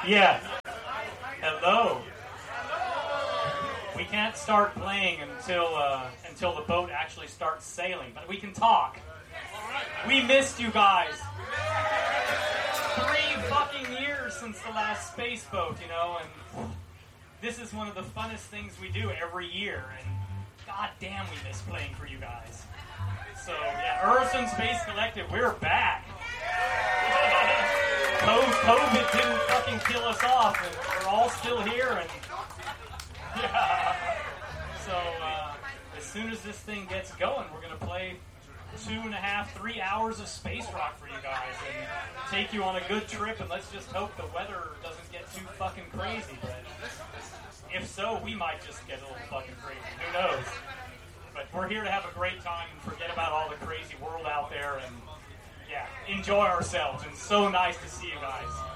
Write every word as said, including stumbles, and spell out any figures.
Yeah. Hello. We can't start playing until uh, until the boat actually starts sailing, but we can talk. We missed you guys. Three fucking years since the last space boat, you know, and this is one of the funnest things we do every year, and god damn we miss playing for you guys. So, yeah, Urson Space Collective, we're back. COVID didn't fucking kill us off, and we're all still here, and yeah. So, uh, as soon as this thing gets going, we're going to play two and a half, three hours of space rock for you guys, and take you on a good trip, and let's just hope the weather doesn't get too fucking crazy, but if so, we might just get a little fucking crazy, who knows? But we're here to have a great time and forget about all the crazy world out there, and yeah, enjoy ourselves, and so nice to see you guys.